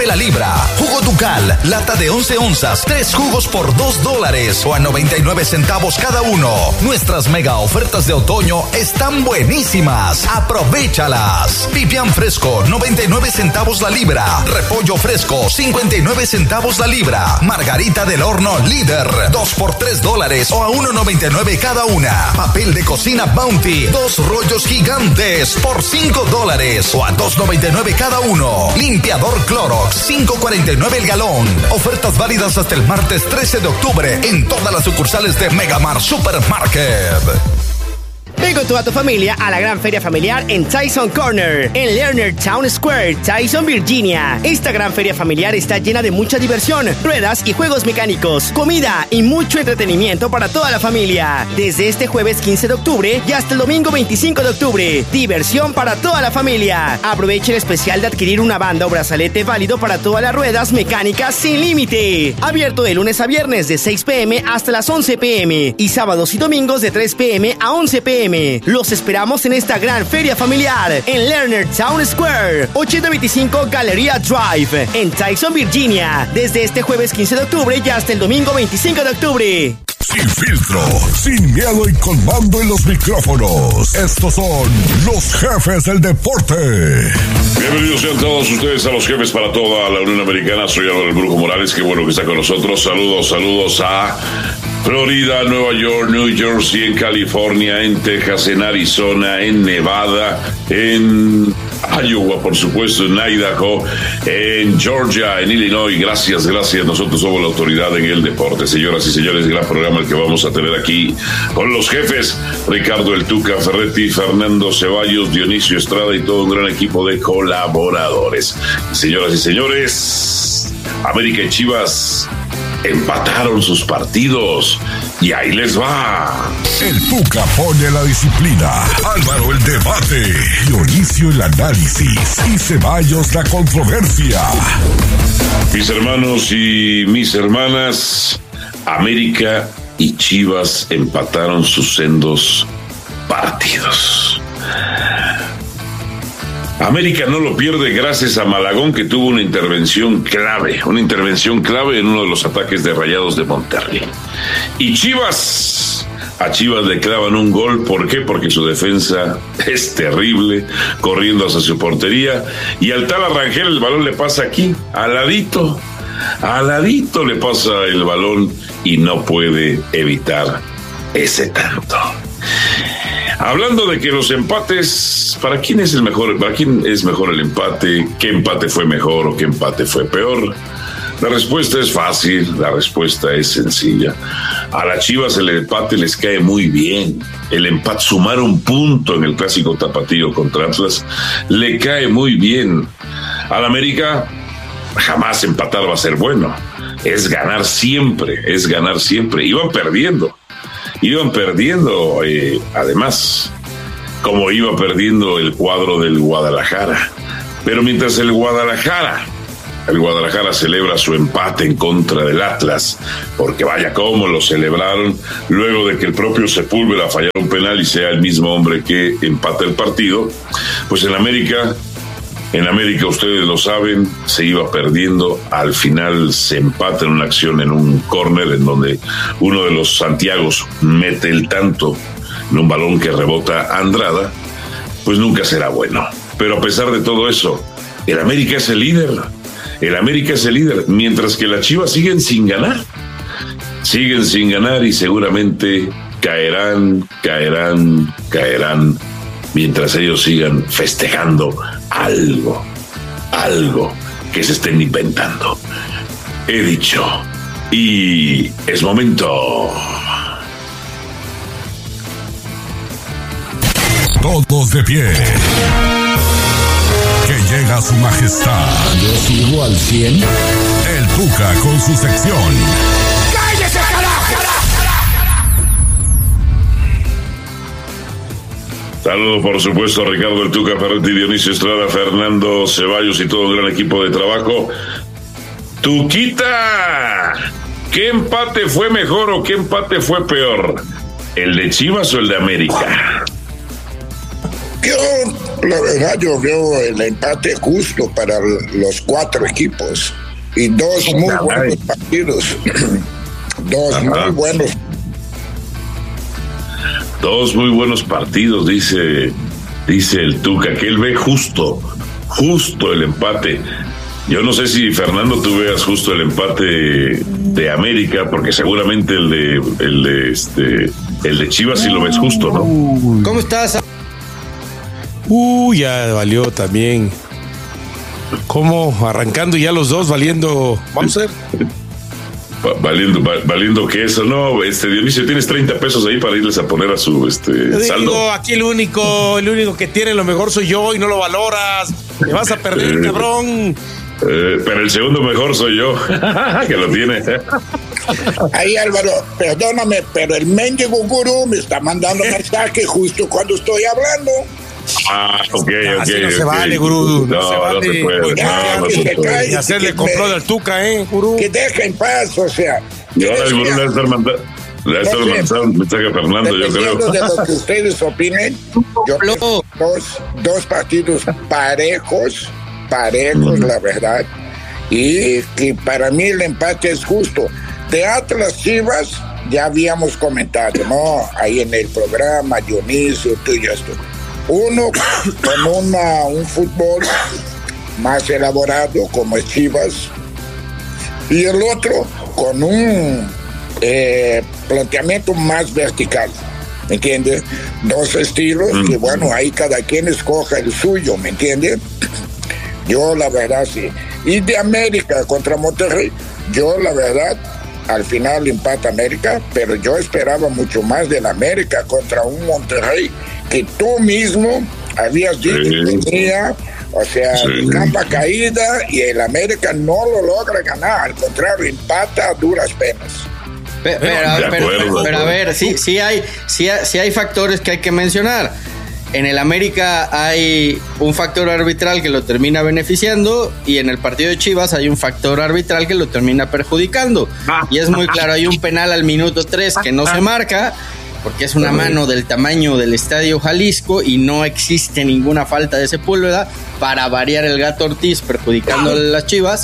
$2.99 la libra. Jugo Ducal, lata de 11 onzas, 3 jugos por $2 o a 99 centavos cada uno. Nuestras mega ofertas de otoño están buenísimas. Aprovéchalas. Pipián fresco, 99 centavos la libra. Repollo fresco, 59 centavos la libra. Margarita del horno líder, 2 por $3 o a $1.99 cada una. Papel de cocina Bounty, 2 rollos gigantes por $5 o a $2.99 cada uno. Limpiador Clorox, $5.49 el galón. Ofertas válidas hasta el martes 13 de octubre en todas las sucursales de Megamart Supermarket. Ven con toda tu familia a la gran feria familiar en Tyson Corner, en Lerner Town Square, Tyson, Virginia. Esta gran feria familiar está llena de mucha diversión, ruedas y juegos mecánicos, comida y mucho entretenimiento para toda la familia. Desde este jueves 15 de octubre y hasta el domingo 25 de octubre. Diversión para toda la familia. Aproveche el especial de adquirir una banda o brazalete válido para todas las ruedas mecánicas sin límite. Abierto de lunes a viernes de 6 p.m. hasta las 11 p.m. y sábados y domingos de 3 p.m. a 11 p.m. Los esperamos en esta gran feria familiar en Lerner Town Square, 825 Galleria Drive, en Tyson, Virginia, desde este jueves 15 de octubre y hasta el domingo 25 de octubre. Sin filtro, sin miedo y con mando en los micrófonos. Estos son los jefes del deporte. Bienvenidos sean todos ustedes a los jefes para toda la Unión Americana. Soy Álvaro el Brujo Morales, qué bueno que está con nosotros. Saludos a Florida, Nueva York, New Jersey, en California, en Texas, en Arizona, en Nevada, en Iowa, por supuesto, en Idaho, en Georgia, en Illinois. Gracias. Nosotros somos la autoridad en el deporte. Señoras y señores, gran programa el que vamos a tener aquí con los jefes. Ricardo El Tuca Ferretti, Fernando Ceballos, Dionisio Estrada y todo un gran equipo de colaboradores. Señoras y señores, América y Chivas empataron sus partidos y ahí les va. El Tuca pone la disciplina, Álvaro el debate, Dionisio el análisis y Ceballos la controversia. Mis hermanos y mis hermanas, América y Chivas empataron sus sendos partidos. América no lo pierde gracias a Malagón, que tuvo una intervención clave en uno de los ataques de Rayados de Monterrey. Y a Chivas le clavan un gol. ¿Por qué? Porque su defensa es terrible, corriendo hacia su portería, y al tal Arrangel el balón le pasa aquí, al ladito le pasa el balón y no puede evitar ese tanto. Hablando de que los empates, ¿para quién es mejor el empate? ¿Qué empate fue mejor o qué empate fue peor? La respuesta es fácil, la respuesta es sencilla. A las Chivas el empate les cae muy bien. El empate, sumar un punto en el clásico tapatío contra Atlas, le cae muy bien. Al América, jamás empatar va a ser bueno. Es ganar siempre. Iban perdiendo, además, como iba perdiendo el cuadro del Guadalajara. Pero mientras el Guadalajara celebra su empate en contra del Atlas, porque vaya cómo lo celebraron, luego de que el propio Sepúlveda fallara un penal y sea el mismo hombre que empata el partido, pues en América, ustedes lo saben, se iba perdiendo. Al final se empata en una acción en un córner en donde uno de los Santiagos mete el tanto en un balón que rebota Andrada. Pues nunca será bueno. Pero a pesar de todo eso, el América es el líder. Mientras que las Chivas siguen sin ganar y seguramente caerán mientras ellos sigan festejando algo que se estén inventando. He dicho, y es momento. Todos de pie. Que llega su majestad. Yo sigo al 100. El Tuca con su sección. ¡Cállese, carajo! Saludo, por supuesto, a Ricardo El Tuca Ferretti, Dionisio Estrada, Fernando Ceballos y todo el gran equipo de trabajo. Tuquita, ¿qué empate fue mejor o qué empate fue peor? ¿El de Chivas o el de América? La verdad, yo veo el empate justo para los 4 equipos y 2 muy buenos partidos. 2 muy buenos. 2 muy buenos partidos, dice el Tuca, que él ve justo el empate. Yo no sé si, Fernando, tú veas justo el empate de América, porque seguramente el de Chivas sí lo ves justo, ¿no? ¿Cómo estás? Ya valió también. ¿Cómo? Arrancando ya los dos, valiendo. Vamos a ver. Valiendo que eso, no, Dionisio, tienes 30 pesos ahí para irles a poner a su saldo. Aquí el único que tiene lo mejor soy yo y no lo valoras. Me vas a perder, cabrón. Pero el segundo mejor soy yo, que lo tiene. Ahí, Álvaro, perdóname, pero el mendigo gurú me está mandando mensaje justo cuando estoy hablando. Así no se vale, gurú. No se vale. No se puede. Y hacerle complot al Tuca, gurú. Que deje en paz, o sea. Y ahora el gurú le va a estar mandando un mensaje a Fernando, yo creo. De lo que ustedes opinen, yo creo dos partidos parejos, la verdad. Y que para mí el empate es justo. De Atlas Chivas, ya habíamos comentado, ¿no? Ahí en el programa, Dionisio, tú y yo esto. Uno con un fútbol más elaborado como es Chivas y el otro con un planteamiento más vertical, ¿me entiendes? 2 estilos que bueno, ahí cada quien escoja el suyo, ¿me entiendes? Yo la verdad sí. Y de América contra Monterrey, yo la verdad al final empata América, pero yo esperaba mucho más del América contra un Monterrey que tú mismo habías dicho que tenía, o sea, de capa caída, y el América no lo logra ganar, al contrario, empata a duras penas. Pero a ver, sí hay factores que hay que mencionar. En el América hay un factor arbitral que lo termina beneficiando, y en el partido de Chivas hay un factor arbitral que lo termina perjudicando. Y es muy claro, hay un penal al minuto 3 que no se marca, porque es una mano del tamaño del Estadio Jalisco y no existe ninguna falta de Sepúlveda, para variar el Gato Ortiz perjudicando a las Chivas.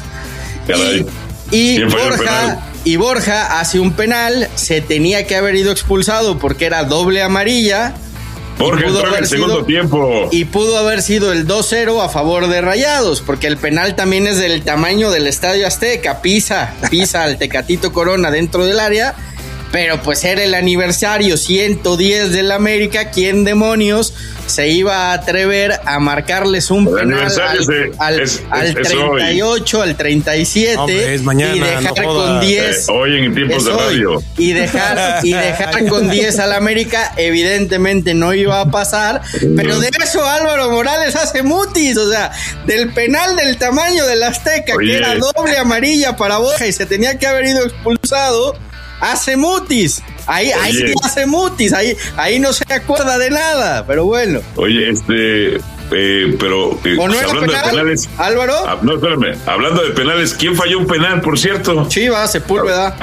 Y Borja hace un penal, se tenía que haber ido expulsado porque era doble amarilla. Porque entró en el segundo tiempo. Y pudo haber sido el 2-0 a favor de Rayados, porque el penal también es del tamaño del Estadio Azteca, pisa al Tecatito Corona dentro del área, pero pues era el aniversario 110 del América. ¿Quién demonios se iba a atrever a marcarles un penal al 38, al 37? Hombre, es mañana, y dejar no con 10 hoy en tiempos de radio y dejar con 10 al América? Evidentemente no iba a pasar, pero de eso Álvaro Morales hace mutis, o sea, del penal del tamaño del Azteca, que era doble amarilla para Borja y se tenía que haber ido expulsado, hace mutis. Ahí sí hace mutis, ahí no se acuerda de nada, pero bueno. Oye, pero ¿O no hablando penal, de penales, Álvaro? No, espérame, hablando de penales, ¿quién falló un penal, por cierto? Chivas, Sepúlveda.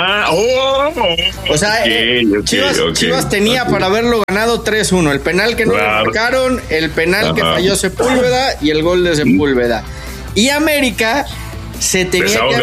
O sea, Chivas tenía para haberlo ganado 3-1, el penal que no le marcaron, el penal que falló Sepúlveda y el gol de Sepúlveda. Y América se tenía que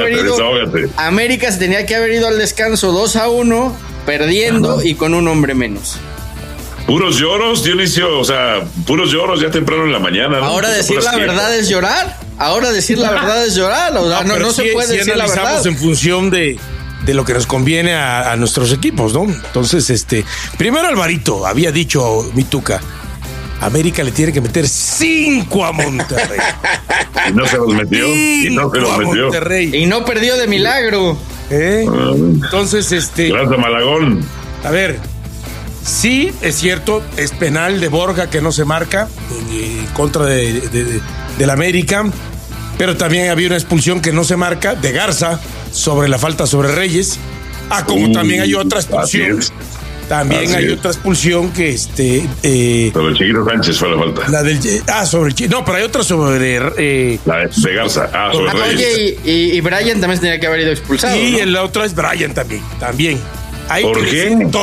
haber ido al descanso 2-1, perdiendo y con un hombre menos. Puros lloros, Dionisio, o sea, puros lloros ya temprano en la mañana, ¿no? Ahora decir la verdad es llorar. O sea, no se puede decir la verdad. En función de lo que nos conviene a nuestros equipos, ¿no? Entonces, primero Alvarito había dicho, mi Tuca, América le tiene que meter 5 a Monterrey. Y no se los metió. Monterrey. Y no perdió de milagro. Entonces, Gracias, Malagón. A ver, sí, es cierto, es penal de Borja que no se marca en contra del América, pero también había una expulsión que no se marca de Garza sobre la falta sobre Reyes. Como también hay otra expulsión. También hay otra expulsión que sobre el Chiquito Sánchez fue la falta. La del sobre el no, pero hay otra sobre la de Garza. Sobre Reyes. Oye, y Brian también tenía que haber ido expulsado. Y ¿no? la otra es Brian también. ¿Por qué?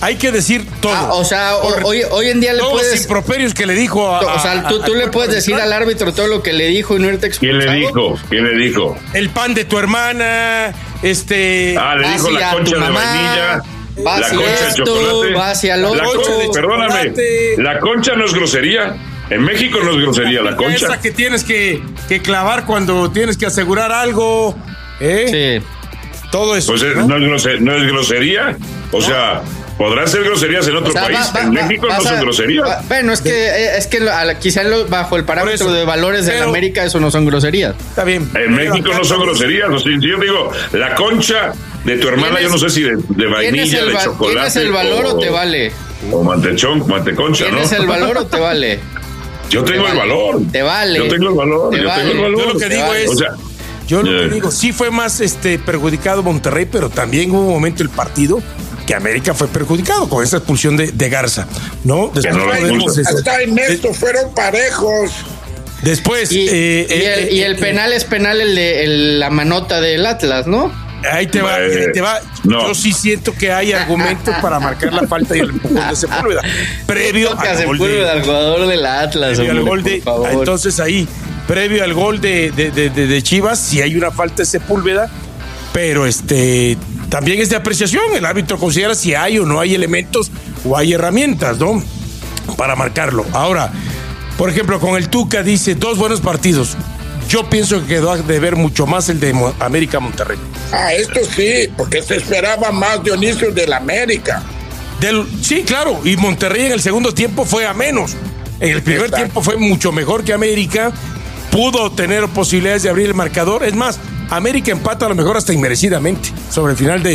hay que decir todo. O sea, hoy en día le todos puedes... los improperios que le dijo o sea, tú le puedes decir al árbitro todo lo que le dijo y no irte expulsado. ¿Quién le dijo? El pan de tu hermana, le dijo la concha de vainilla. Va la hacia concha de chocolate. Va hacia el otro. Perdóname, la concha no es grosería. En México no es grosería la concha. Esa que tienes que clavar cuando tienes que asegurar algo. Sí. Todo eso. Pues no es grosería. O sea, podrán ser groserías en otro país. En México no son groserías. Bueno, es que quizá bajo el parámetro de valores de la América eso no son groserías. Está bien. En México no son groserías. O sea, yo digo, la concha de tu hermana, yo no sé si de vainilla, de chocolate. ¿Tienes el valor o te vale? O manteconcha, ¿no? ¿Tienes el valor o te vale? Yo tengo el valor. Te vale. Yo tengo el valor. Yo lo que digo es... Yo lo que digo, sí fue más perjudicado Monterrey, pero también hubo un momento el partido que América fue perjudicado con esa expulsión de Garza, ¿no? Después hasta en esto fueron parejos. Después... Y el penal es penal el de la manota del Atlas, ¿no? Ahí te va. No. Yo sí siento que hay argumentos para marcar la falta y el empujón de Sepúlveda. Previo al gol al jugador del Atlas. Entonces ahí... Previo al gol de Chivas, si hay una falta de Sepúlveda, pero también es de apreciación. El árbitro considera si hay o no hay elementos o hay herramientas, ¿no? Para marcarlo. Ahora, por ejemplo, con el Tuca dice 2 buenos partidos. Yo pienso que quedó a deber mucho más el de América Monterrey. Esto sí, porque se esperaba más Dionisio del América. Sí, claro, y Monterrey en el segundo tiempo fue a menos. En el primer tiempo fue mucho mejor que América. Pudo tener posibilidades de abrir el marcador. Es más, América empata a lo mejor hasta inmerecidamente sobre el final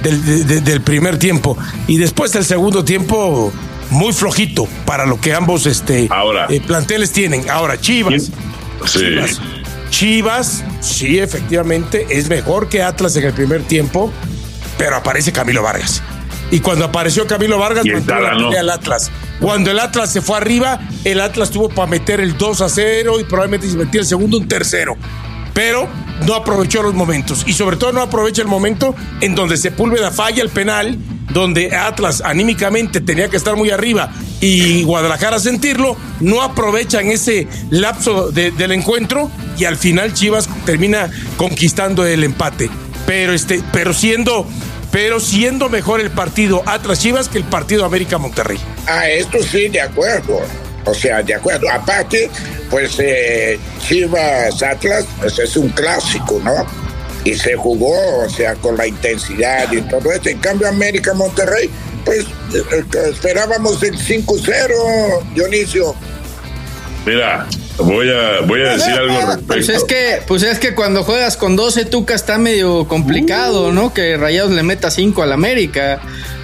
del primer tiempo. Y después del segundo tiempo, muy flojito para lo que ambos planteles tienen. Ahora, Chivas. Sí. Chivas, sí, efectivamente, es mejor que Atlas en el primer tiempo, pero aparece Camilo Vargas. Y cuando apareció Camilo Vargas, mantuvo la pelea al Atlas. Cuando el Atlas se fue arriba, el Atlas tuvo para meter el 2-0 y probablemente se metía el segundo, un tercero. Pero no aprovechó los momentos. Y sobre todo no aprovecha el momento en donde Sepúlveda falla el penal, donde Atlas anímicamente tenía que estar muy arriba y Guadalajara sentirlo, no aprovechan ese lapso del encuentro y al final Chivas termina conquistando el empate. Pero siendo mejor el partido Atlas-Chivas que el partido América-Monterrey. Esto sí, de acuerdo. O sea, de acuerdo. Aparte, pues Chivas-Atlas pues, es un clásico, ¿no? Y se jugó, o sea, con la intensidad y todo eso. En cambio, América-Monterrey, pues esperábamos el 5-0, Dionisio. Mira, voy a decir algo al respecto. Pues es que cuando juegas con 12 Tuca está medio complicado, ¿no? Que Rayados le meta 5 al América.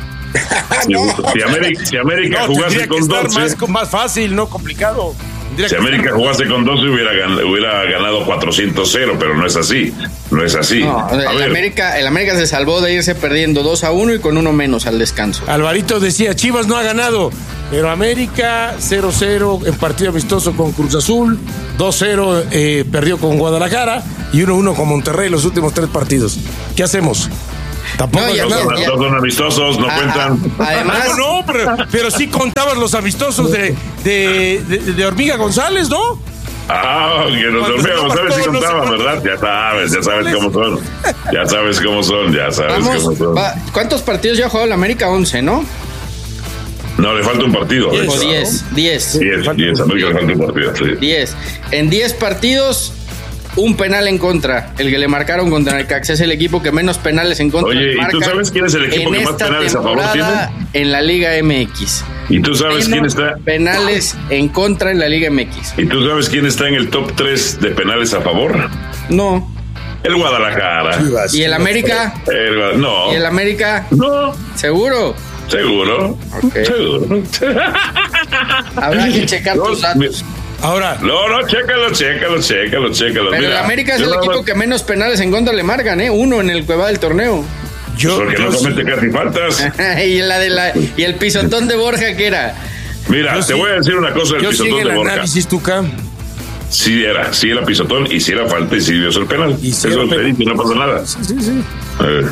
Si América jugase con 12, más fácil, no complicado. Si América jugase con 12 hubiera ganado 400-0, pero no es así. No, el América se salvó de irse perdiendo 2-1 y con uno menos al descanso. Alvarito decía, Chivas no ha ganado, pero América 0-0 en partido amistoso con Cruz Azul, 2-0 perdió con Guadalajara y 1-1 con Monterrey los últimos 3 partidos. ¿Qué hacemos? Tampoco todos son amistosos, no cuentan. Además, pero sí contabas los amistosos de Hormiga González, ¿no? Que los de Hormiga González sí contaban, ¿verdad? Ya sabes cómo son. ¿Cuántos partidos ya ha jugado el América? 11, ¿no? No, le falta un partido. 10. 10, América le falta un partido, sí. 10. En 10 partidos, un penal en contra. El que le marcaron contra el Necaxa es el equipo que menos penales en contra. Oye, ¿y tú sabes quién es el equipo que más penales a favor tiene? En la Liga MX. ¿Y tú sabes quién está? Penales en contra en la Liga MX. ¿Y tú sabes quién está en el top 3 de penales a favor? No. El Guadalajara. ¿Y el América? No. ¿Y el América? No. ¿Seguro? Seguro. Seguro. Habrá que checar tus datos. Ahora. No, chécalo. Pero el América es el equipo que menos penales en contra le marcan, 1 en el Cueva del torneo. Porque no comete casi faltas. y el pisotón de Borja, ¿qué era? Mira, te voy a decir una cosa del pisotón de Borja. Análisis, Tuca. Sí era pisotón y sí era falta y sí dio el penal. Eso lo pedí, no pasa nada. Sí.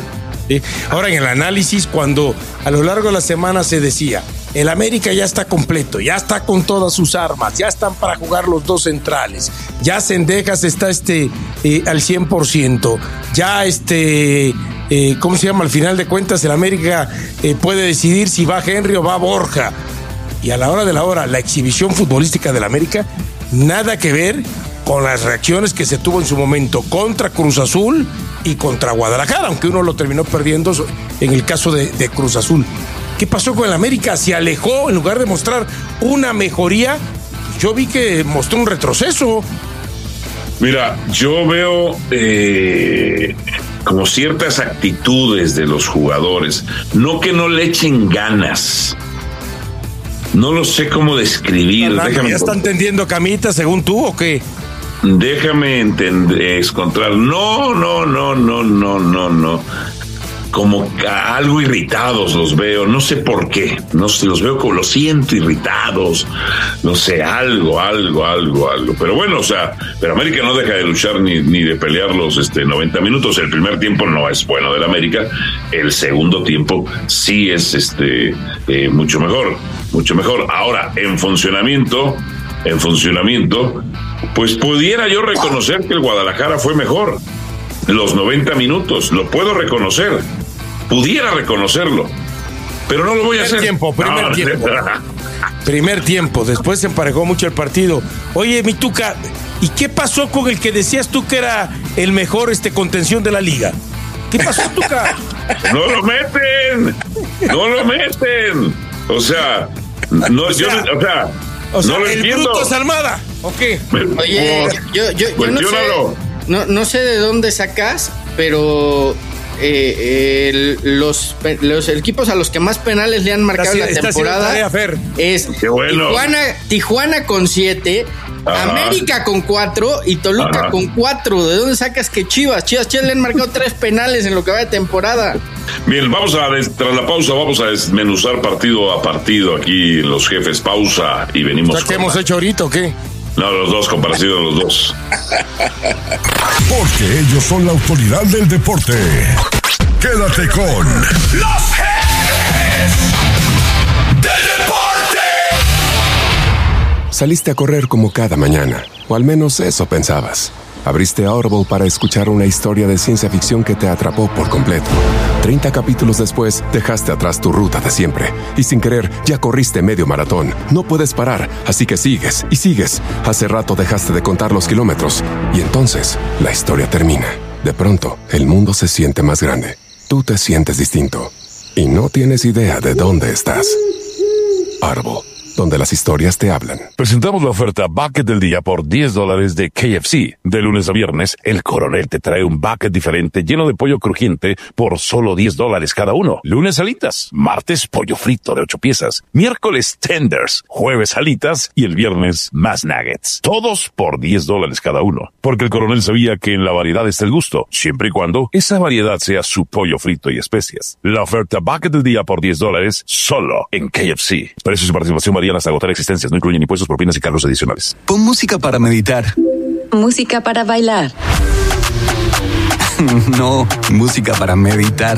¿Sí? Ahora, en el análisis, cuando a lo largo de la semana se decía, el América ya está completo, ya está con todas sus armas, ya están para jugar los dos centrales, ya Cendejas está al 100%, ya ¿cómo se llama? Al final de cuentas, el América puede decidir si va Henry o va Borja. Y a la hora de la hora, la exhibición futbolística del América, nada que ver con las reacciones que se tuvo en su momento contra Cruz Azul y contra Guadalajara, aunque uno lo terminó perdiendo en el caso de Cruz Azul. ¿Qué pasó con el América? Se alejó, en lugar de mostrar una mejoría, yo vi que mostró un retroceso. Mira, yo veo como ciertas actitudes de los jugadores, no que no le echen ganas. No lo sé cómo describir. ¿Ya están tendiendo camita según tú o qué? Déjame encontrar. No. Como algo irritados los veo, no sé por qué, no sé, los veo como los siento irritados, no sé, algo, pero bueno, o sea, pero América no deja de luchar ni de pelear los 90 minutos. El primer tiempo no es bueno del América, el segundo tiempo sí es mucho mejor. Ahora, en funcionamiento, pues pudiera yo reconocer que el Guadalajara fue mejor. Los 90 minutos, lo puedo reconocer. Pudiera reconocerlo, pero no lo voy a hacer. Primer tiempo, después se emparejó mucho el partido. Oye, mi Tuca, ¿y qué pasó con el que decías tú que era el mejor contención de la liga? ¿Qué pasó, Tuca? No lo meten. O sea, no, no lo el entiendo. bruto es Almada, ¿o qué? Oye, yo no sé de dónde sacas, pero los equipos a los que más penales le han marcado la temporada es Tijuana con 7, América con 4 y Toluca con 4. ¿De dónde sacas que Chivas le han marcado 3 penales en lo que va de temporada? Bien, tras la pausa vamos a desmenuzar partido a partido aquí en Los Jefes. Pausa y venimos. ¿Qué hemos hecho ahorita o qué? No, los dos, comparecido los dos. Porque ellos son la autoridad del deporte. Quédate con Los Jefes del Deporte. Saliste a correr como cada mañana, o al menos eso pensabas. Abriste Audible para escuchar una historia de ciencia ficción que te atrapó por completo. 30 capítulos después, dejaste atrás tu ruta de siempre. Y sin querer, ya corriste medio maratón. No puedes parar, así que sigues y sigues. Hace rato dejaste de contar los kilómetros. Y entonces, la historia termina. De pronto, el mundo se siente más grande. Tú te sientes distinto. Y no tienes idea de dónde estás. Audible, donde las historias te hablan. Presentamos la oferta Bucket del Día por $10 de KFC. De lunes a viernes, el Coronel te trae un bucket diferente lleno de pollo crujiente por solo $10 cada uno. Lunes, alitas. Martes, pollo frito de 8 piezas. Miércoles, tenders. Jueves, alitas. Y el viernes, más nuggets. Todos por $10 cada uno. Porque el Coronel sabía que en la variedad está el gusto, siempre y cuando esa variedad sea su pollo frito y especias. La oferta Bucket del Día por $10 solo en KFC. Precios y participación varían hasta agotar existencias. No incluyen impuestos, propinas y cargos adicionales. Pon música para meditar. Música para bailar. No, música para meditar.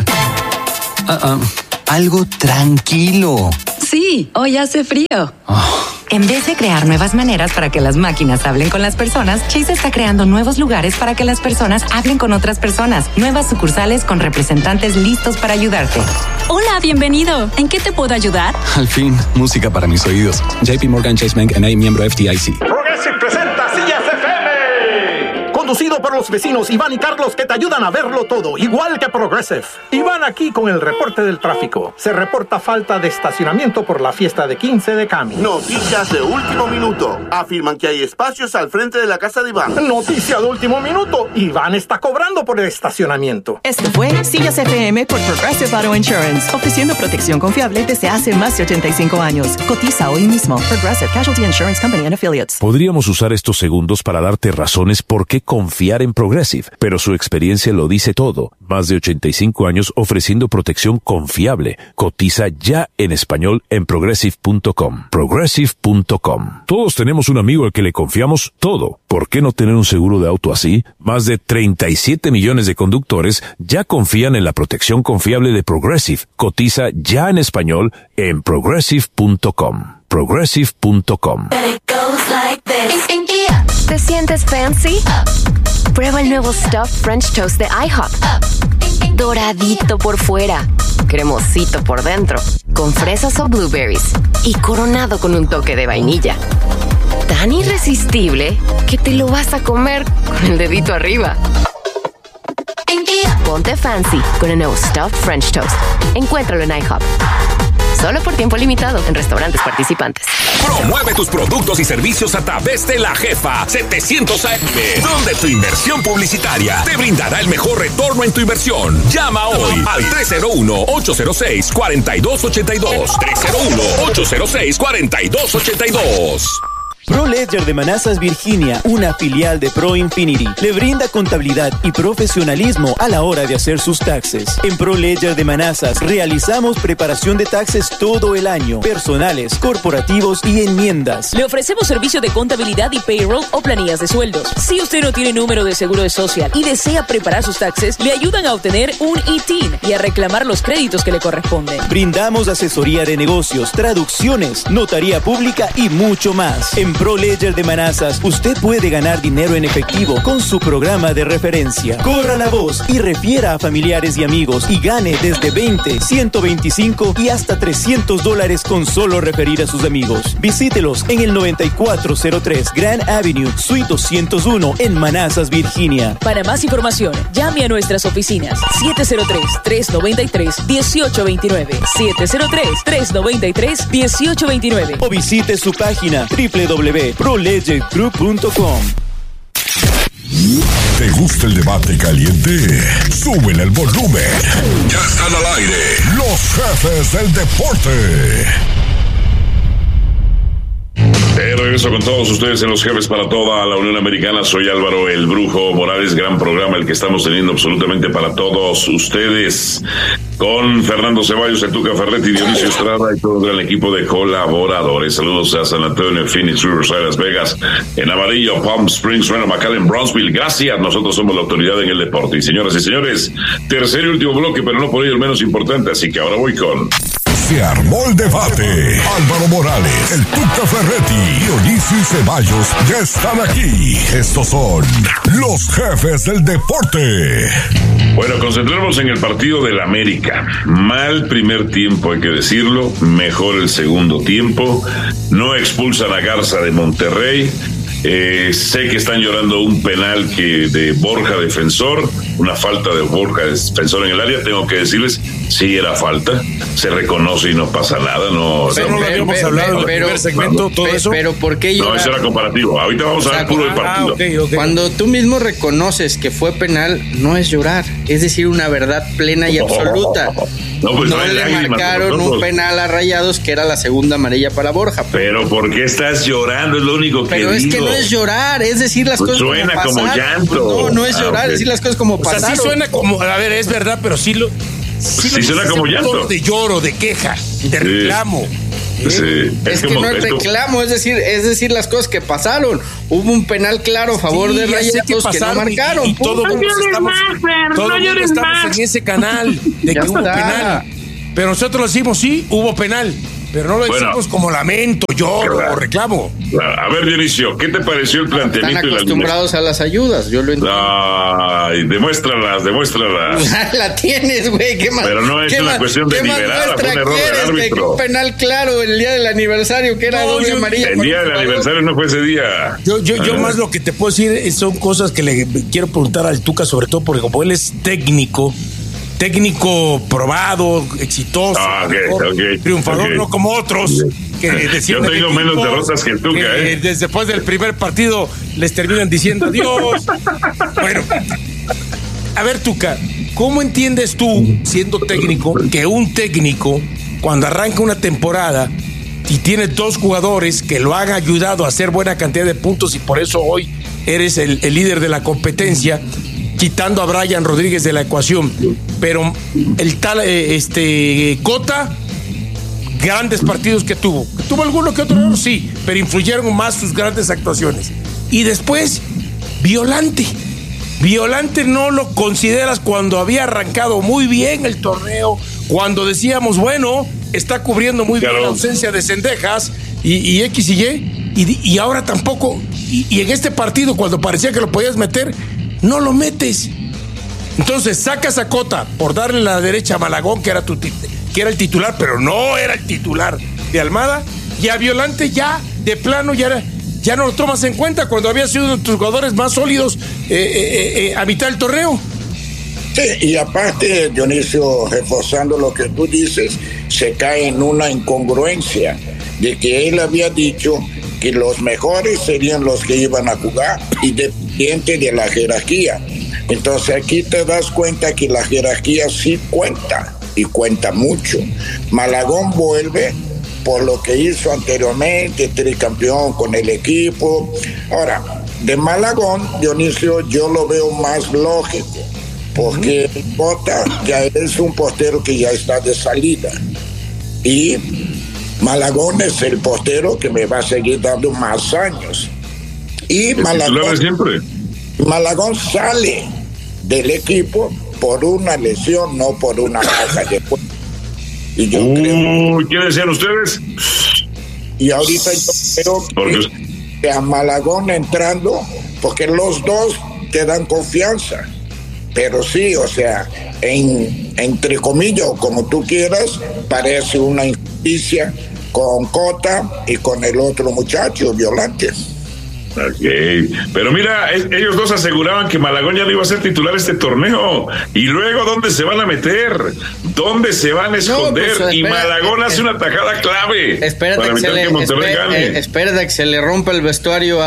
Algo tranquilo. Sí, hoy hace frío. En vez de crear nuevas maneras para que las máquinas hablen con las personas, Chase está creando nuevos lugares para que las personas hablen con otras personas. Nuevas sucursales con representantes listos para ayudarte. Hola, bienvenido. ¿En qué te puedo ayudar? Al fin, música para mis oídos. JP Morgan Chase Bank N.A., miembro FDIC. Progressive presenta Sillas FM. Conducido por los vecinos Iván y Carlos, que te ayudan a verlo todo, igual que Progressive. Iván aquí con el reporte del tráfico. Se reporta falta de estacionamiento por la fiesta de 15 de Cami. Noticias de último minuto. Afirman que hay espacios al frente de la casa de Iván. Noticia de último minuto. Iván está cobrando por el estacionamiento. Este fue Sillas FM por Progressive Auto Insurance, ofreciendo protección confiable desde hace más de 85 años. Cotiza hoy mismo. Progressive Casualty Insurance Company and Affiliates. Podríamos usar estos segundos para darte razones por qué confiar en Progressive, pero su experiencia lo dice todo. Más de 85 años ofreciendo protección confiable. Cotiza ya en español en Progressive.com. Progressive.com. Todos tenemos un amigo al que le confiamos todo. ¿Por qué no tener un seguro de auto así? Más de 37 millones de conductores ya confían en la protección confiable de Progressive. Cotiza ya en español en Progressive.com. Progressive.com. ¿Te sientes fancy? Prueba el nuevo Stuffed French Toast de IHOP. Doradito por fuera, cremosito por dentro, con fresas o blueberries y coronado con un toque de vainilla. Tan irresistible que te lo vas a comer con el dedito arriba. Ponte fancy con el nuevo Stuffed French Toast. Encuéntralo en IHOP. Solo por tiempo limitado en restaurantes participantes. Promueve tus productos y servicios a través de La Jefa 700 AM, donde tu inversión publicitaria te brindará el mejor retorno en tu inversión. Llama hoy al 301-806-4282. 301-806-4282. ProLedger de Manassas, Virginia, una filial de ProInfinity, le brinda contabilidad y profesionalismo a la hora de hacer sus taxes. En ProLedger de Manassas realizamos preparación de taxes todo el año, personales, corporativos y enmiendas. Le ofrecemos servicio de contabilidad y payroll o planillas de sueldos. Si usted no tiene número de seguro de social y desea preparar sus taxes, le ayudan a obtener un ITIN y a reclamar los créditos que le corresponden. Brindamos asesoría de negocios, traducciones, notaría pública y mucho más. En ProLedger de Manassas, usted puede ganar dinero en efectivo con su programa de referencia. Corra la voz y refiera a familiares y amigos y gane desde 20, 125 y hasta $300 con solo referir a sus amigos. Visítelos en el 9403 Grand Avenue, Suite 201 en Manassas, Virginia. Para más información, llame a nuestras oficinas 703-393-1829, 703-393-1829 o visite su página www.proledgergroup.com. ¿Te gusta el debate caliente? Súbele el volumen. Ya están al aire los jefes del deporte. Regreso con todos ustedes en Los Jefes para toda la Unión Americana. Soy Álvaro el Brujo Morales. Gran programa el que estamos teniendo absolutamente para todos ustedes, con Fernando Ceballos, el Tuca Ferretti, Dionisio Estrada y todo el gran equipo de colaboradores. Saludos a San Antonio, Phoenix, Riverside, Las Vegas, en amarillo, Palm Springs, Reno, McAllen, Brownsville. Gracias, nosotros somos la autoridad en el deporte. Y señoras y señores, tercer y último bloque, pero no por ello el menos importante, así que ahora voy con... Se armó el debate. Álvaro Morales, el Tuca Ferretti, Dionisio y Ceballos ya están aquí. Estos son los jefes del deporte. Bueno, concentrarnos en el partido del América. Mal primer tiempo, hay que decirlo. Mejor el segundo tiempo. No expulsan a Garza de Monterrey. Sé que están llorando un penal de Borja Defensor, una falta de Borja Defensor en el área. Tengo que decirles, sí era falta, se reconoce y no pasa nada. No lo habíamos hablado en el primer segmento, todo eso. Pero ¿por qué llorar? No, eso era comparativo. Ahorita vamos a ver puro el partido. Okay. Cuando tú mismo reconoces que fue penal, no es llorar, es decir, una verdad plena y absoluta. No le marcaron un penal a Rayados, que era la segunda amarilla para Borja. Pero ¿por qué estás llorando? Es lo único que digo. Pero es que no es llorar, es decir las cosas suena como llanto. No es llorar, es decir las cosas como pasaron. O sea, sí suena como, a ver, es verdad, pero sí suena como llanto. De lloro, de queja, de reclamo. Sí. Es que no es reclamo, es decir las cosas que pasaron. Hubo un penal claro a favor de Rayados que no marcaron. Y todo el mundo estamos en ese canal de que hubo penal. Pero nosotros lo decimos, sí, hubo penal. Pero no lo decimos como lamento, lloro o reclamo. A ver, Dionisio, ¿qué te pareció el planteamiento? Están acostumbrados a las ayudas, yo lo entiendo. Ay, demuéstralas. La tienes, güey, qué más. Pero no es una cuestión de liberar, fue un error del árbitro. Que un penal claro el día del aniversario, que era doble amarilla. El día del aniversario no fue ese día. Yo más lo que te puedo decir son cosas que le quiero preguntar al Tuca, sobre todo porque como él es técnico probado, exitoso, triunfador, no como otros que decían. Yo tengo menos derrotas que el Tuca, después del primer partido les terminan diciendo adiós. Bueno, a ver, Tuca, ¿cómo entiendes tú, siendo técnico, que un técnico, cuando arranca una temporada, y tiene 2 jugadores que lo han ayudado a hacer buena cantidad de puntos y por eso hoy eres el líder de la competencia, quitando a Brian Rodríguez de la ecuación. Pero el tal Cota, grandes partidos que tuvo. ¿Tuvo alguno que otro error? Sí, pero influyeron más sus grandes actuaciones. Y después, Violante. Violante no lo consideras cuando había arrancado muy bien el torneo, cuando decíamos, bueno, está cubriendo muy bien la ausencia de Cendejas y X y Y, y ahora tampoco. Y en este partido, cuando parecía que lo podías meter, no lo metes. Entonces sacas a Cota por darle la derecha a Malagón, que era el titular, pero no era el titular de Almada, y a Violante ya, de plano, ya no lo tomas en cuenta cuando había sido uno de tus jugadores más sólidos a mitad del torneo. Sí, y aparte, Dionisio, reforzando lo que tú dices, se cae en una incongruencia de que él había dicho que los mejores serían los que iban a jugar, independiente de la jerarquía. Entonces aquí te das cuenta que la jerarquía sí cuenta, y cuenta mucho. Malagón vuelve por lo que hizo anteriormente, tricampeón con el equipo. Ahora, de Malagón, Dionisio, yo lo veo más lógico, porque Cota ya es un portero que ya está de salida. Y Malagón es el portero que me va a seguir dando más años. Y Malagón sale del equipo por una lesión, no por una baja de cuerpo. Y yo creo, ¿qué decían ustedes? Y ahorita yo creo que a Malagón entrando, porque los dos te dan confianza. Pero sí, o sea, entre comillas, como tú quieras, parece una injusticia con Cota y con el otro muchacho, Violante. Ok, pero mira, ellos dos aseguraban que Malagón ya no iba a ser titular este torneo. Y luego, ¿dónde se van a meter? ¿Dónde se van a esconder? No, pues, y Malagón hace una tajada clave. Espérate que se le rompa el vestuario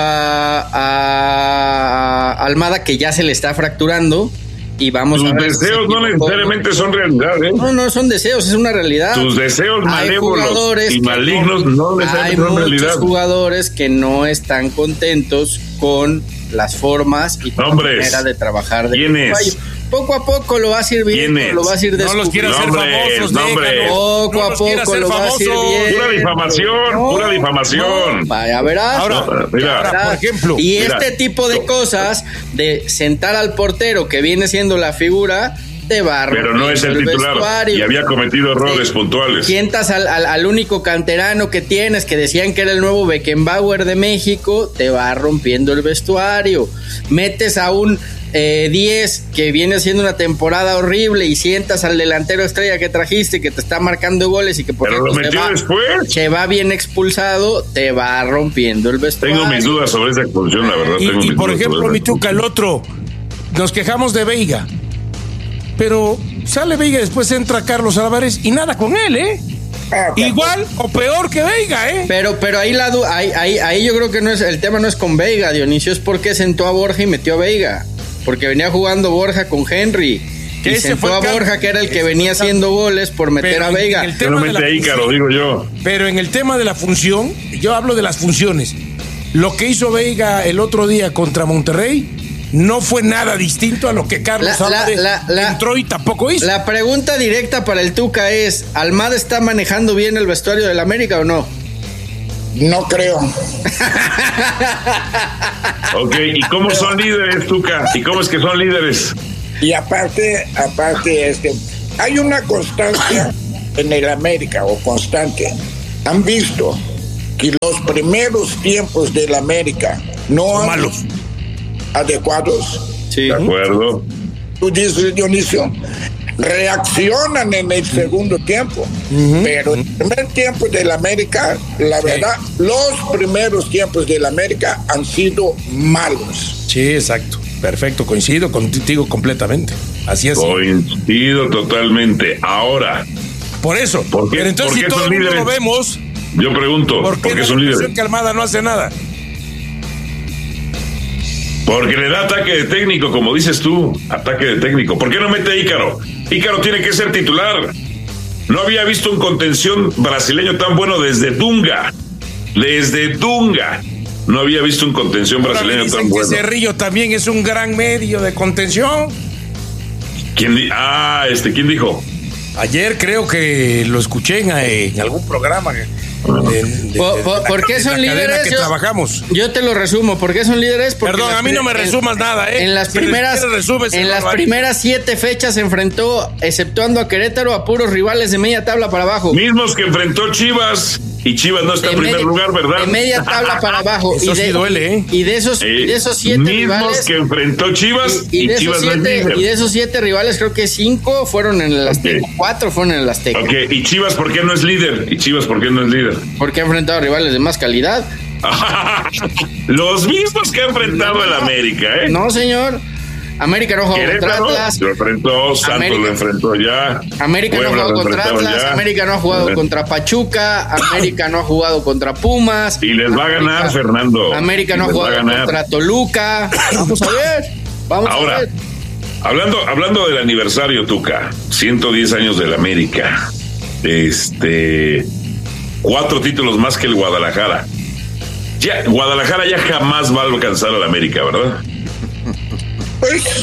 a Almada, que ya se le está fracturando. Y vamos tus deseos no necesariamente son realidad, ¿eh? No son deseos, es una realidad. Tus deseos malévolos y malignos no necesariamente son realidad. Hay muchos jugadores que no están contentos con las formas y con la manera de trabajar de ¿Quiénes? Poco a poco lo vas a ir viendo, lo vas a ir descubriendo. No los quieras hacer famosos, poco a poco lo vas a ir viendo. Pura difamación. Vaya, verás. Ahora, por ejemplo. Y este tipo de cosas, de sentar al portero que viene siendo la figura, te va a romper. Pero no es el titular vestuario. Y había cometido errores puntuales. Sientas al único canterano que tienes, que decían que era el nuevo Beckenbauer de México, te va rompiendo el vestuario. Metes a un 10 que viene haciendo una temporada horrible y sientas al delantero estrella que trajiste, que te está marcando goles y que por ejemplo se va bien expulsado, te va rompiendo el vestuario. Tengo mis dudas sobre esa expulsión, la verdad. Y por ejemplo, mi Tuca, el otro, nos quejamos de Veiga, pero sale Veiga y después entra Carlos Álvarez y nada con él, ¿eh? Igual o peor que Veiga, ¿eh? Pero ahí yo creo que no es el tema, no es con Veiga, Dionisio, es porque sentó a Borja y metió a Veiga. Porque venía jugando Borja con Henry. Y sentó a Borja, que era el que venía haciendo goles, por meter a Veiga. Pero en el tema de la función, yo hablo de las funciones. Lo que hizo Veiga el otro día contra Monterrey no fue nada distinto a lo que Carlos Álvarez entró y tampoco hizo. La pregunta directa para el Tuca es: ¿Almada está manejando bien el vestuario del América o no? No creo. Ok, ¿y cómo son líderes, Tuca? ¿Y cómo es que son líderes? Y aparte hay una constancia en el América, o constante. Han visto que los primeros tiempos del América no son malos, adecuados. Sí. De acuerdo. Tú dices, Dionisio, reaccionan en el segundo tiempo, pero el primer tiempo del América, la verdad, los primeros tiempos del América han sido malos. Sí, exacto, perfecto, coincido contigo completamente, así es. Coincido totalmente. Ahora, por eso, pero entonces si todo el mundo lo vemos, yo pregunto, ¿por qué son líderes? Que Almada no hace nada. Porque le da ataque de técnico, como dices tú, ataque de técnico. ¿Por qué no mete a Ícaro? Ícaro tiene que ser titular. No había visto un contención brasileño tan bueno desde Dunga. No había visto un contención brasileño tan bueno. Cerrillo también es un gran medio de contención. ¿Quién dijo? Ayer creo que lo escuché en algún programa. ¿Por qué son líderes? Que trabajamos. Yo te lo resumo. ¿Por qué son líderes? Porque perdón, a mí no me resumas nada, En las primeras 7 fechas se enfrentó, exceptuando a Querétaro, a puros rivales de media tabla para abajo. Mismos que enfrentó Chivas. Y Chivas no está en primer lugar, ¿verdad? De media tabla para abajo. Eso sí duele, ¿eh? Y de esos 7 rivales. Mismos que enfrentó Chivas y Chivas no es líder. Y de esos 7 rivales, creo que 5 fueron en el Azteca. 4 fueron en el Azteca. Ok, ¿y Chivas por qué no es líder? Porque ha enfrentado a rivales de más calidad. Los mismos que ha enfrentado el América, ¿eh? No, señor. América no jugó contra Atlas. Lo enfrentó, Santos lo enfrentó ya. América no ha jugado contra Atlas, América no ha jugado contra Pachuca, América no ha jugado contra Pumas. Y les va a ganar, Fernando. América no ha jugado contra Toluca. Vamos a ver. Ahora, hablando del aniversario, Tuca, 110 años del América. 4 títulos más que el Guadalajara. Guadalajara ya jamás va a alcanzar al América, ¿verdad? Pues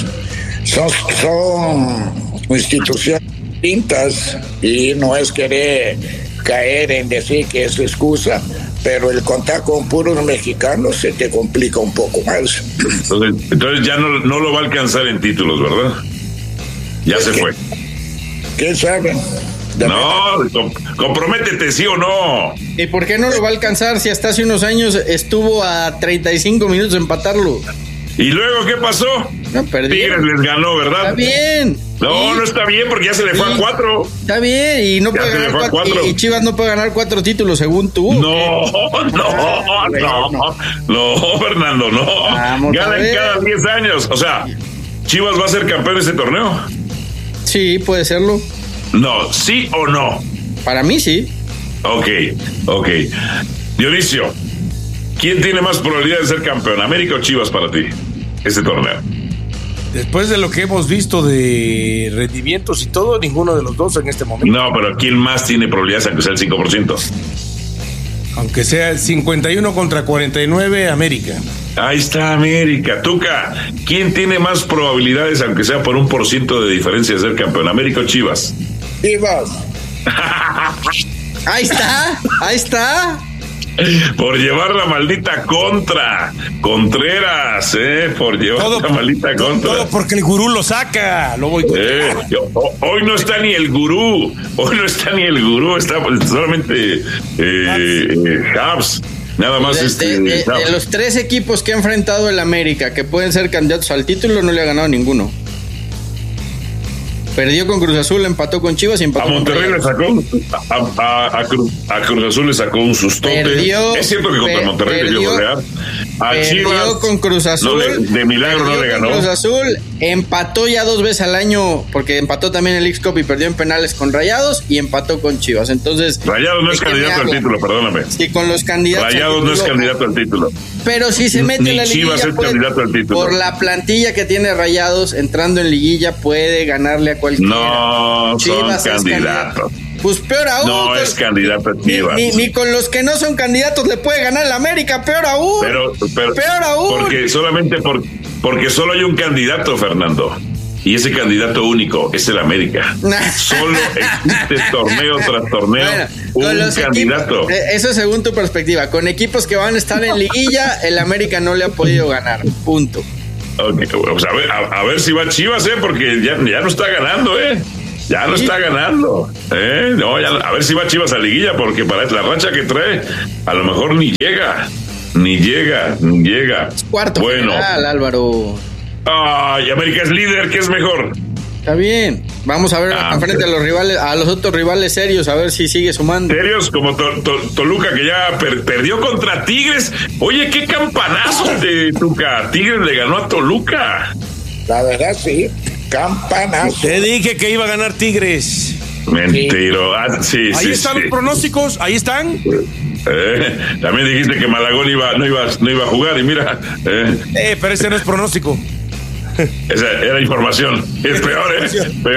son instituciones distintas y no es querer caer en decir que es excusa, pero el contar con puros mexicanos se te complica un poco más. Entonces ya no lo va a alcanzar en títulos, ¿verdad? Ya se fue. ¿Quién sabe? No, comprométete, ¿sí o no? ¿Y por qué no lo va a alcanzar si hasta hace unos años estuvo a 35 minutos de empatarlo? ¿Y luego qué pasó? No, perdieron. Tigres les ganó, ¿verdad? Está bien. No está bien porque ya se le fue a 4. Está bien, y no puede ganar 4. Y Chivas no puede ganar 4 títulos según tú. No, Fernando, no. Ganan cada 10 años. O sea, ¿Chivas va a ser campeón de este torneo? Sí, puede serlo. No, ¿sí o no? Para mí sí. Ok. Dionisio, ¿quién tiene más probabilidad de ser campeón, América o Chivas para ti, este torneo? Después de lo que hemos visto de rendimientos y todo, ninguno de los dos en este momento. No, pero ¿quién más tiene probabilidades aunque sea el 5%? Aunque sea el 51 contra 49, América. Ahí está América. Tuca, ¿quién tiene más probabilidades aunque sea por 1% de diferencia de ser campeón, América o Chivas? Chivas. Ahí está. Por llevar la maldita Contreras, por llevar la maldita contra. Todo porque el gurú lo saca. Hoy no está ni el gurú. Está solamente Habs. Nada más de los 3 equipos que ha enfrentado el América, que pueden ser candidatos al título, no le ha ganado ninguno. Perdió con Cruz Azul, empató con Chivas y empató a Monterrey le sacó a Cruz Azul le sacó un sustote. Es cierto que contra Monterrey le dio golear. A Chivas con Cruz Azul. De milagro no le ganó. Cruz Azul empató ya 2 veces al año, porque empató también el X-Cup y perdió en penales con Rayados y empató con Chivas. Entonces, Rayados no es candidato al título, perdóname. Sí, con los candidatos. Rayados no es candidato al título. Pero si se mete en la liguilla, Chivas es candidato al título. Por la plantilla que tiene Rayados, entrando en liguilla puede ganarle a cualquiera. No, Chivas son candidatos. Pues peor aún. No es candidato a Chivas. Ni con los que no son candidatos le puede ganar el América, peor aún. Pero peor aún. Porque solo hay un candidato, Fernando. Y ese candidato único es el América. Solo existe torneo tras torneo un candidato. Equipos, eso según tu perspectiva. Con equipos que van a estar en liguilla, el América no le ha podido ganar. Punto. Okay, pues a ver si va Chivas, porque ya no está ganando, Ya no está ganando, No, a ver si va Chivas a liguilla, porque para la racha que trae, a lo mejor ni llega. Es cuarto general, Álvaro. Ay, América es líder, ¿qué es mejor? Está bien. Vamos a ver frente a los rivales, a los otros rivales serios, a ver si sigue sumando. Serios como Toluca, que ya perdió contra Tigres. Oye, qué campanazo de Tuca. Tigres le ganó a Toluca. La verdad, sí. Campanazo. Te dije que iba a ganar Tigres. Mentiro. Sí. Ahí están los pronósticos, ahí están. También dijiste que Malagón no iba a jugar y mira. Pero ese no es pronóstico. Esa era información. Es peor, ¿eh?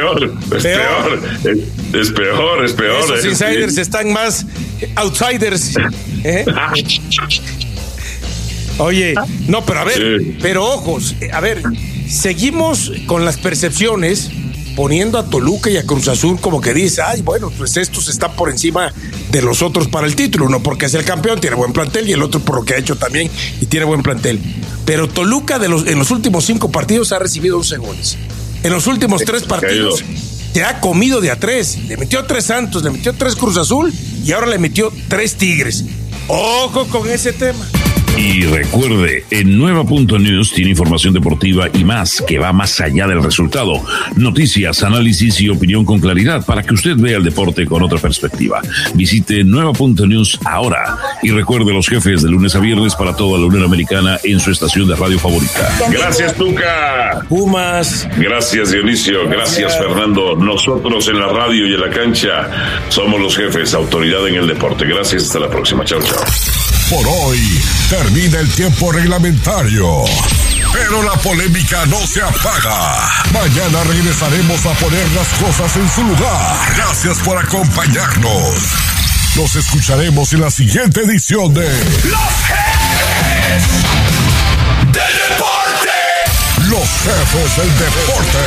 Es peor. Esos insiders están más outsiders. Oye, no, pero a ver, pero ojos, seguimos con las percepciones, poniendo a Toluca y a Cruz Azul como que dice, ay, bueno, pues estos están por encima de los otros para el título, no porque es el campeón, tiene buen plantel, y el otro por lo que ha hecho también, y tiene buen plantel. Pero Toluca en los últimos 5 partidos ha recibido 11 goles. En los últimos 3 partidos se ha comido de a 3. Le metió 3 Santos, le metió 3 Cruz Azul, y ahora le metió 3 Tigres. Ojo con ese tema. Y recuerde, en Nueva.News tiene información deportiva y más que va más allá del resultado. Noticias, análisis y opinión con claridad para que usted vea el deporte con otra perspectiva. Visite Nueva.News ahora y recuerde los jefes de lunes a viernes para toda la Unión Americana en su estación de radio favorita. Gracias, Tuca. Pumas. Gracias, Dionisio. Gracias, Fernando. Nosotros en la radio y en la cancha somos los jefes, autoridad en el deporte. Gracias, hasta la próxima. Chao, chao. Por hoy termina el tiempo reglamentario, pero la polémica no se apaga. Mañana regresaremos a poner las cosas en su lugar. Gracias por acompañarnos. Nos escucharemos en la siguiente edición de Los Jefes del Deporte. Los Jefes del Deporte.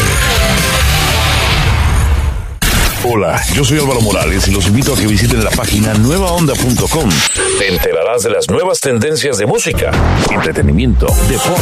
Hola, yo soy Álvaro Morales y los invito a que visiten la página nuevaonda.com. Te enterarás de las nuevas tendencias de música, entretenimiento, deporte